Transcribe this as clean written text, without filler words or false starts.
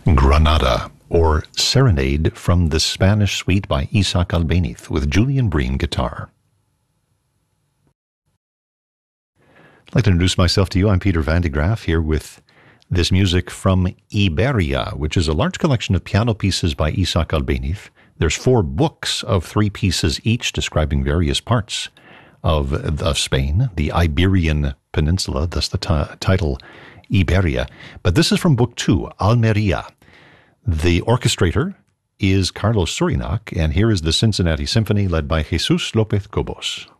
Granada, or Serenade from the Spanish Suite by Isaac Albéniz with Julian Breen guitar. I'd like to introduce myself to you. I'm Peter Van de Graaf here with this music from Iberia, which is a large collection of piano pieces by Isaac Albéniz. There's 4 books of 3 pieces each describing various parts of Spain, the Iberian Peninsula, thus the title Iberia. But this is from book 2, Almeria. The orchestrator is Carlos Surinac, and here is the Cincinnati Symphony led by Jesus López Cobos.